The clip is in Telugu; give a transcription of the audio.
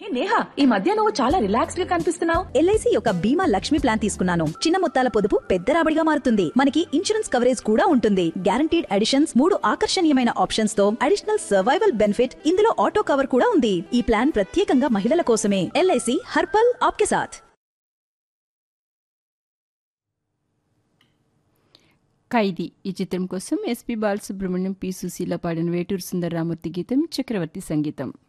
నేహా, ఈ మధ్య నువ్వు చాలా రిలాక్స్డ్ గా కనిపిస్తున్నావు. ఎల్ఐసి యొక్క బీమా లక్ష్మి ప్లాన్ తీసుకున్నాను. చిన్న మొత్తాల పొదుపు పెద్ద రాబడిగా మారుతుంది. మనకి ఇన్సూరెన్స్ కవరేజ్ కూడా ఉంటుంది. గ్యారంటీడ్ అడిషన్స్, 3 ఆకర్షణీయమైన ఆప్షన్స్ తో అడిషనల్ సర్వైవల్ బెనిఫిట్, ఇందులో ఆటో కవర్ కూడా ఉంది. ఈ ప్లాన్ ప్రత్యేకంగా మహిళల కోసమే. ఎల్ఐసి హర్పల్ ఆప్కే సాథ్. ఖైదీ ఈ చిత్రం కోసం ఎస్పి బాలసుబ్రహ్మణ్యం, పి సుశీల పాడిన వేటూరు సుందరరామూర్తి గీతం, చక్రవర్తి సంగీతం.